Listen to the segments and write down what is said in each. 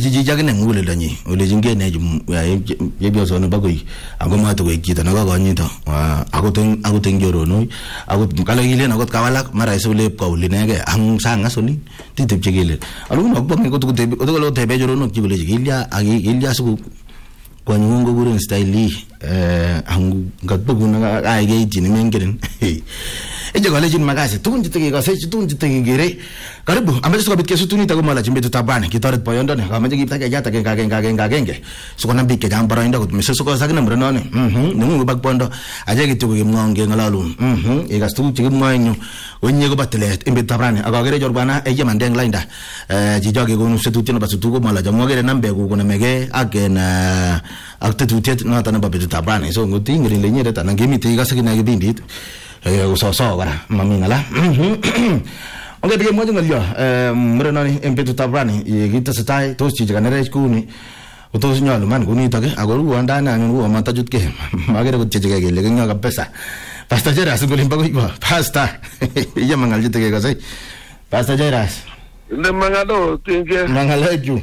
ji jagene ngule danyi ole jingene ye bioso no bagoi ago mato we kita na ga nyito ago tengjoro no ago kala gile na got kawalak mara isule ko ulinege ang sanga soni titip chigile alu no bang ko to lo tebe joro no kibule jigilya agi ilya su ko nyungo gurin style ang gatbugu na ai ge jini mengeren eje gale jin magase tun jitege ga se tun jitege gere karibu ambaye sokabit kesu tuni tago mala jimbe tutabane kitaret poyondo ne kama jigi taka jata genge sokona bike jambara inda gut miso soko sagna mreno ne nungu bag pondo aje gitu ge ngonge ngalalu e gastu jigi moyenyo onye go batlet imbe tabrane aga gere jorbana eje mandeng lainda jijoge go nusetu tino basutugo mala jamogere nambe go na mege agena akte tutet na tana babe tutabane so nguti ngiri lenyere tana gemi te gasakina ge bindit so gara mamingala oke dige mo ngalyo mreno ni empetu tabrani yigita setai tos chi ganere skuni utos nyalo man guni tage agoru anda na ngu mata jutke magere ko chege ge le nga pesa pasta jeras ngolin bago iba pasta ya mangal jite ge gasai pasta jeras le mangalo tinge mangaleju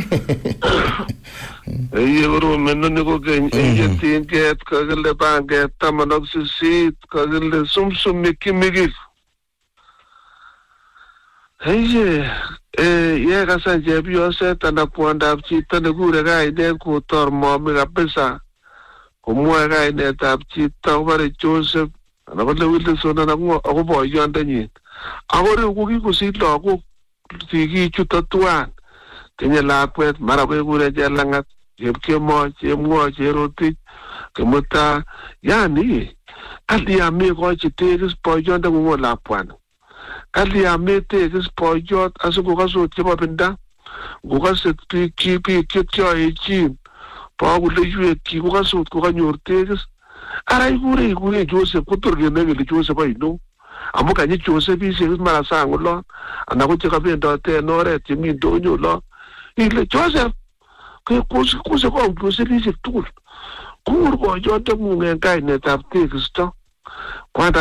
guru menno ni ko ge tinge ka le bange tamanok sit ka le sum miki ye kasa jebi ose tana kuanda chita ne gure ga ide ku tor mo mi ga pesa ko mo ga ide tap chita bare Joseph na bale wile so na ngo ako bo yonda ni agore ku ki ku sit lo ku tigi chuta tuan kenya la kwet mara be gure jalangat jeb ke mo roti ke muta yani ali ami ko chite ris po yonda ngo la puan ali amete kis pojot asu ko kaso tiba benda ko kaso ki kyo echi pa ko le yue ki ko kaso ko kanyorte kis ara igure Joseph ko turge ne le Joseph bai no amuka ni Joseph bi se mara sango lo ana ko tika benda te no re ti mi do nyo lo ile Joseph ko Joseph bi se tul ko ko jote mu ngen kai ne tap te kis to kwanda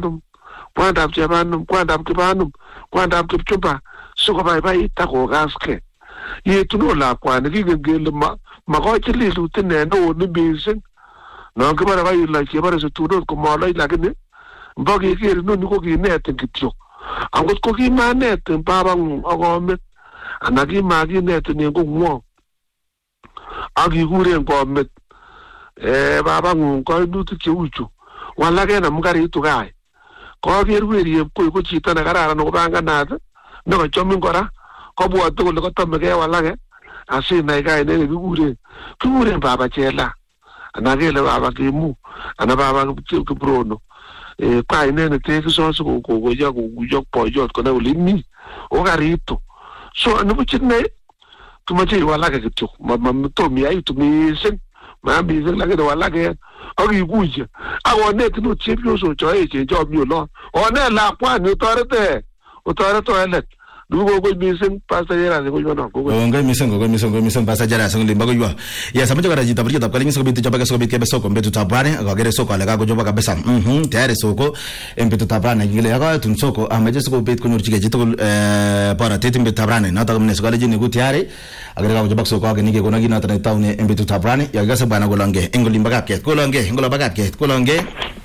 kwanda kipchupa suko bai tako gaske ye tuno la kwana gigel ma ko chili lutene no ni bisin no ke bara bai la ke bara se tuno ko ma la gene bogi ke no ni ko ki net kityo angot ko ki ma net baba agome anagi ma gi net ni ko mo agi gure ko met baba ko du ti uchu wala ke na mugari tu gai ko gerweri ko chita na garara no banga nada no ko chomin gora ko bo to ko tamge wala ke asi na ga ne gure baba chela anage le baba ke mu ana baba ke brono kwa ne te so ko ya ko po jot ko na ulimi o garito so no buchine kuma je wala ke to ma to mi ai to mi sen ma bi sen la ke wala ke ori guje awon net no chepio so jo jo mi lo ona la kwa ni torete o tore to elet dugo go mi sen pasajera go no go ngai mi sen pasajera sen limba go ya sama jogara jita bri tapkali ngi so bitu jaba so bit ke beso ko betu tapane ga gere so ko ala go joba ka besan tayari soko empetu tapane ngile ga tun soko amaje so bit ko nurchi ge jito para tetim bit tapane na ta mne so ga jini go tayari agere ga joba so ko ga nige ko na gina ta taune empetu tapane ya ga sa bana go lange engol limba ka ke ko lange engol ba ka ke ko lange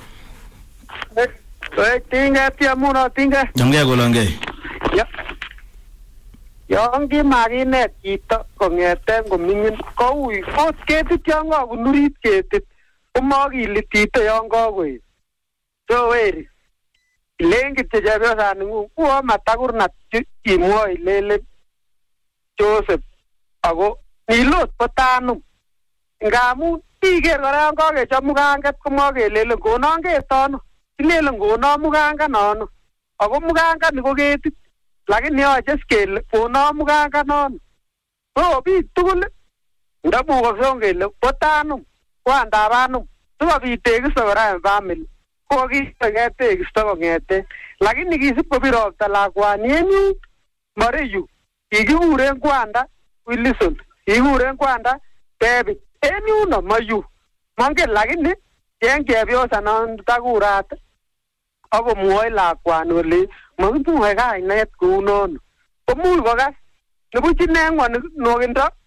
tinga tia muno tinga jange go lange ya Yang marine kita kongeten komingin koui ot ketit yang nurit ketit komakilit tito yang kawui so weri lengit chejabe saningu kuwa matagurnat imwa ilele Joseph ako nilot potanum ngamun iker kora kakechop mukanget komakelele konon ketono ilele konon mukanget nono ako mukanget ni ko ketit lakini yoche skele kono muganga non so bi tugul ndabugo songele potanum kwandabanum sikobit tekisto kora en family ko kingete tekisto kongete lakini kisib kobiropta lakwani en yun Mareyu kikikuren kwanda Wilson kikikuren kwanda David en yuno mayu mongen lakini chen chepyosa non takurat akomwoe lakwani ole makimwoe kainet kounono komuch kokas nibuch ine ngwoni nokindo